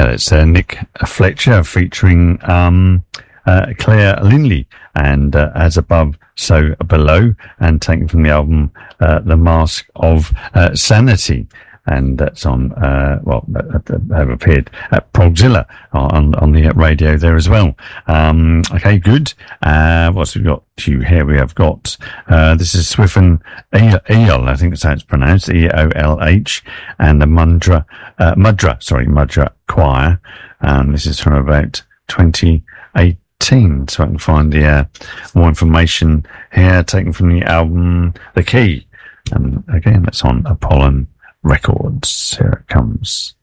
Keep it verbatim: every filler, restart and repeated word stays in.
it's uh, Nick Fletcher featuring um, uh, Claire Linley, and uh, As Above, So Below, and taken from the album uh, The Mask of uh, Sanity. And that's on, uh, well, have appeared at Progzilla on, on the radio there as well. Um, okay, good. Uh, what's we got to here? We have got, uh, this is Swiffen Eol, I think that's how it's pronounced, E O L H, and the Mudra, uh, Mudra, sorry, Mudra Choir. Um, this is from about twenty eighteen. So I can find the, uh, more information here, taken from the album The Key. And again, that's on Apollon Records. Here it comes.